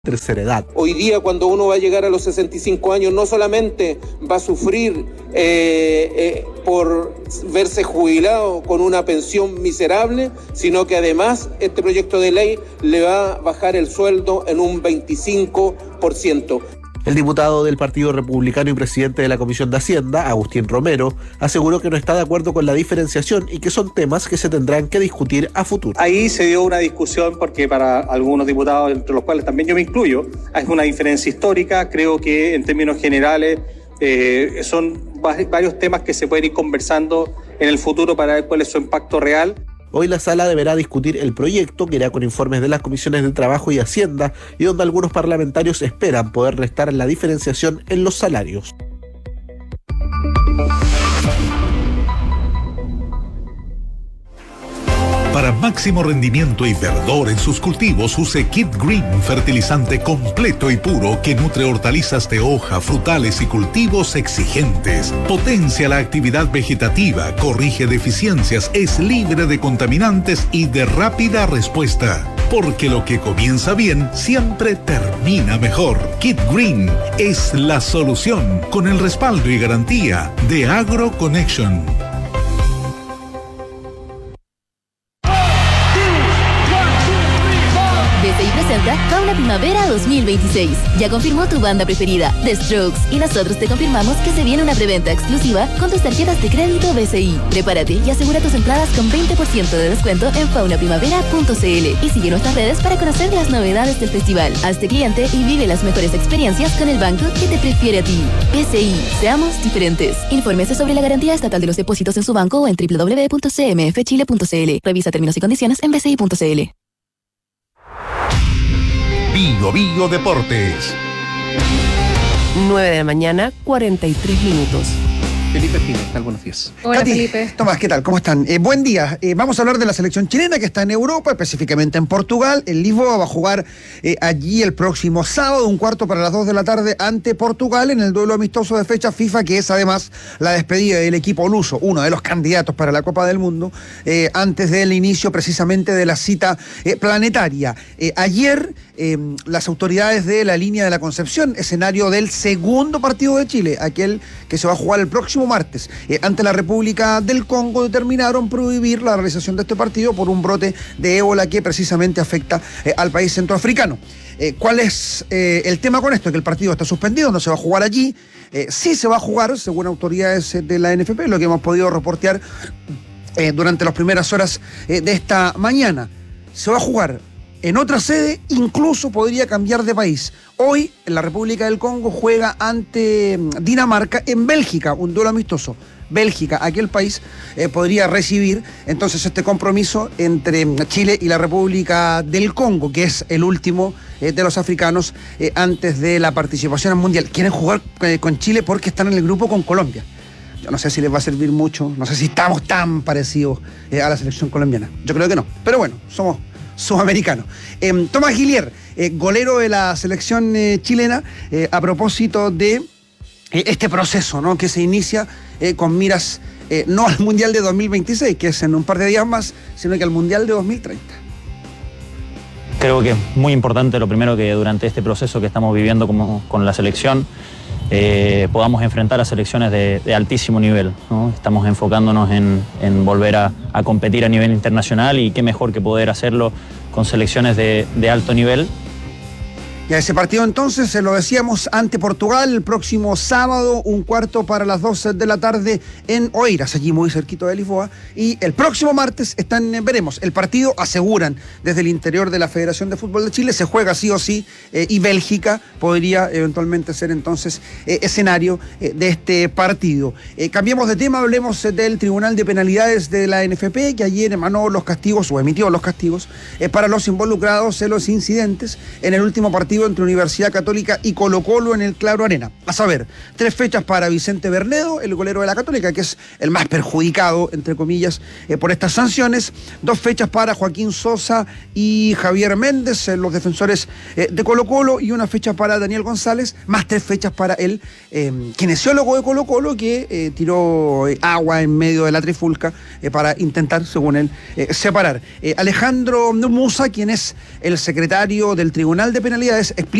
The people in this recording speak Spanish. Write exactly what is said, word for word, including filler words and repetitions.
tercera edad. Hoy día, cuando uno va a llegar a los sesenta y cinco años, no solamente va a sufrir eh, eh, por verse jubilado con una pensión miserable, sino que además este proyecto de ley le va a bajar el sueldo en un veinticinco por ciento. El diputado del Partido Republicano y presidente de la Comisión de Hacienda, Agustín Romero, aseguró que no está de acuerdo con la diferenciación y que son temas que se tendrán que discutir a futuro. Ahí se dio una discusión porque para algunos diputados, entre los cuales también yo me incluyo, hay una diferencia histórica. Creo que en términos generales eh, son varios temas que se pueden ir conversando en el futuro para ver cuál es su impacto real. Hoy la sala deberá discutir el proyecto, que irá con informes de las comisiones de Trabajo y Hacienda, y donde algunos parlamentarios esperan poder restar la diferenciación en los salarios. Para máximo rendimiento y verdor en sus cultivos, use Kit Green, fertilizante completo y puro que nutre hortalizas de hoja, frutales y cultivos exigentes. Potencia la actividad vegetativa, corrige deficiencias, es libre de contaminantes y de rápida respuesta. Porque lo que comienza bien siempre termina mejor. Kit Green es la solución, con el respaldo y garantía de AgroConnection. B C I presenta Fauna Primavera dos mil veintiséis. Ya confirmó tu banda preferida, The Strokes, y nosotros te confirmamos que se viene una preventa exclusiva con tus tarjetas de crédito B C I. Prepárate y asegura tus entradas con veinte por ciento de descuento en fauna primavera punto c l y sigue nuestras redes para conocer las novedades del festival. Hazte cliente y vive las mejores experiencias con el banco que te prefiere a ti. B C I, seamos diferentes. Infórmese sobre la garantía estatal de los depósitos en su banco o en doble u doble u doble u punto c m f chile punto c l. Revisa términos y condiciones en b c i punto c l. Bio Bio Deportes. nueve de la mañana, cuarenta y tres minutos. Felipe Espino, ¿qué tal? Buenos días. Hola, Katy, Felipe. Tomás, ¿qué tal? ¿Cómo están? Eh, buen día. Eh, vamos a hablar de la selección chilena que está en Europa, específicamente en Portugal. El Lisboa va a jugar eh, allí el próximo sábado, un cuarto para las dos de la tarde, ante Portugal en el duelo amistoso de fecha FIFA, que es además la despedida del equipo luso, uno de los candidatos para la Copa del Mundo, eh, antes del inicio precisamente de la cita eh, planetaria. Eh, ayer eh, las autoridades de la línea de la Concepción, escenario del segundo partido de Chile, aquel que se va a jugar el próximo martes, eh, ante la República del Congo, determinaron prohibir la realización de este partido por un brote de ébola que precisamente afecta eh, al país centroafricano. Eh, ¿Cuál es eh, el tema con esto? Que el partido está suspendido, no se va a jugar allí. Eh, sí se va a jugar, según autoridades de la N F P, lo que hemos podido reportear eh, durante las primeras horas eh, de esta mañana. Se va a jugar en otra sede, incluso podría cambiar de país. Hoy, en la República del Congo, juega ante Dinamarca en Bélgica, un duelo amistoso. Bélgica, aquel país, eh, podría recibir entonces este compromiso entre Chile y la República del Congo, que es el último eh, de los africanos eh, antes de la participación al Mundial. Quieren jugar eh, con Chile porque están en el grupo con Colombia. Yo no sé si les va a servir mucho, no sé si estamos tan parecidos eh, a la selección colombiana. Yo creo que no, pero bueno, somos sudamericano. Eh, Tomás Guillier, eh, golero de la selección eh, chilena, eh, a propósito de eh, este proceso, ¿no?, que se inicia eh, con miras eh, no al Mundial de dos mil veintiséis, que es en un par de días más, sino que al Mundial de dos mil treinta. Creo que es muy importante, lo primero, que durante este proceso que estamos viviendo como, con la selección, eh, podamos enfrentar a selecciones de, de altísimo nivel, ¿no? Estamos enfocándonos en, en volver a, a competir a nivel internacional, y qué mejor que poder hacerlo con selecciones de, de alto nivel. Y a ese partido entonces, se lo decíamos, ante Portugal, el próximo sábado, un cuarto para las doce de la tarde en Oeiras, allí muy cerquito de Lisboa. Y el próximo martes están, veremos, el partido, aseguran desde el interior de la Federación de Fútbol de Chile, se juega sí o sí, eh, y Bélgica podría eventualmente ser entonces eh, escenario eh, de este partido. Eh, cambiemos de tema, hablemos eh, del Tribunal de Penalidades de la N F P, que ayer emanó los castigos, o emitió los castigos, eh, para los involucrados en los incidentes en el último partido entre Universidad Católica y Colo Colo en el Claro Arena. A saber, tres fechas para Vicente Bernedo, el golero de la Católica, que es el más perjudicado, entre comillas, eh, por estas sanciones. Dos fechas para Joaquín Sosa y Javier Méndez, eh, los defensores eh, de Colo Colo, y una fecha para Daniel González, más tres fechas para el eh, kinesiólogo de Colo Colo, que eh, tiró eh, agua en medio de la trifulca eh, para intentar, según él, eh, separar. Eh, Alejandro Musa, quien es el secretario del Tribunal de Penalidades, Entonces,